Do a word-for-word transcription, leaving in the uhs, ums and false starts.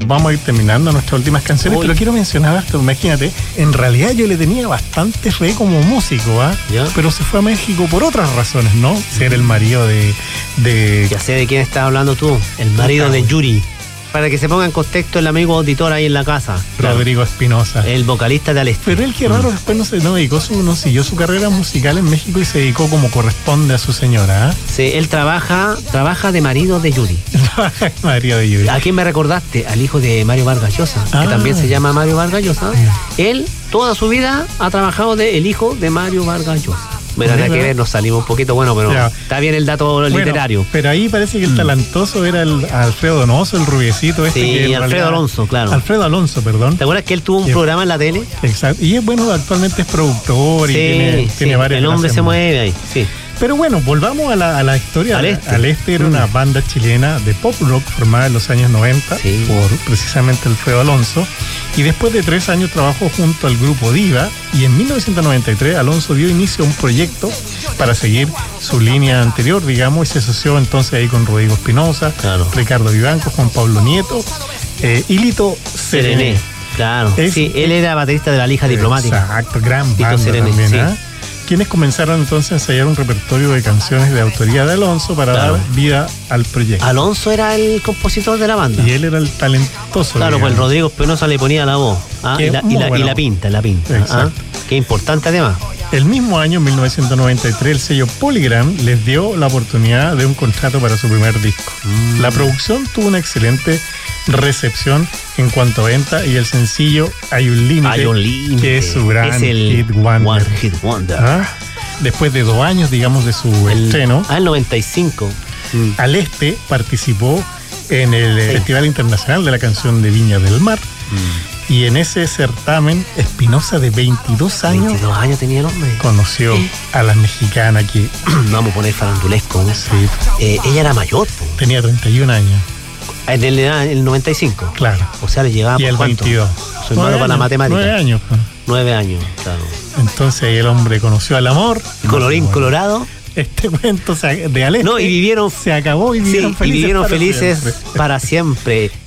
vamos a ir terminando nuestras últimas canciones, Uy. pero quiero mencionar esto, imagínate, en realidad yo le tenía bastante fe como músico, ¿ah? ¿eh? Pero se fue a México por otras razones, ¿no? Ser el marido de... de... Ya sé de quién estás hablando tú, el marido de Yuri. Para que se ponga en contexto el amigo auditor ahí en la casa. Rodrigo Espinosa. El vocalista de Al Este. Pero él, qué raro, mm. después no se no dedicó su, no siguió su carrera musical en México y se dedicó como corresponde a su señora. ¿eh? Sí, él trabaja, trabaja de marido de Yuri. Trabaja de marido de Yuri. ¿A quién me recordaste? Al hijo de Mario Vargas Llosa, ah. que también se llama Mario Vargas Llosa. Mm. Él, toda su vida, ha trabajado de el hijo de Mario Vargas Llosa. Bueno, nada que ver, nos salimos un poquito, bueno, pero ya. Está bien el dato bueno, literario. Pero ahí parece que el talentoso era el Alfredo Donoso, el rubiecito este. Sí, que Alfredo realidad, Alonso, claro. Alfredo Alonso, perdón. ¿Te acuerdas que él tuvo un sí. programa en la tele? Exacto. Y es bueno, actualmente es productor sí, y tiene, sí, tiene varias. El hombre se mueve ahí, sí. Pero bueno, volvamos a la, a la historia. Al Este. Al Este era mm. una banda chilena de pop rock formada en los años noventa sí. por precisamente Alfredo Alonso. Y después de tres años trabajó junto al grupo Diva. Y en mil novecientos noventa y tres Alonso dio inicio a un proyecto para seguir su línea anterior, digamos, y se asoció entonces ahí con Rodrigo Espinosa, claro. Ricardo Vivanco, Juan Pablo Nieto eh, y Lito Serené. Serené. Claro, es, sí, él era baterista de La Lija Diplomática. Exacto, gran banda Serené, también, sí. ¿eh? Quienes comenzaron entonces a ensayar un repertorio de canciones de autoría de Alonso para claro. dar vida al proyecto. Alonso era el compositor de la banda. Y él era el talentoso. Claro, digamos. Pues Rodrigo Espinosa le ponía la voz ¿ah? y, la, y, la, y la pinta, la pinta. Exacto. ¿Ah? Qué importante además. El mismo año, en mil novecientos noventa y tres, el sello Polygram les dio la oportunidad de un contrato para su primer disco. Mm. La producción tuvo una excelente recepción en cuanto a venta y el sencillo Hay un límite, que es su gran es el hit wonder. One Hit Wonder. ¿Ah? Después de dos años, digamos, de su el, estreno, al noventa y cinco, mm. Al Este participó en el sí. Festival Internacional de la Canción de Viña del Mar. Mm. Y en ese certamen, Espinosa, de veintidós años, veintidós años tenía el hombre, conoció ¿Eh? a la mexicana que... Vamos a poner farandulesco. Sí. Eh, ella era mayor. Po. Tenía treinta y un años. En el, el noventa y cinco. Claro. O sea, le llevaba y el ¿cuánto? veintidós. Soy malo para la matemática. Nueve años. Pues. Nueve años, claro. Entonces el hombre conoció al amor. Colorín colorado. Este cuento de Al Este no, y vivieron, se acabó y vivieron sí, felices, y vivieron para, felices siempre. para siempre.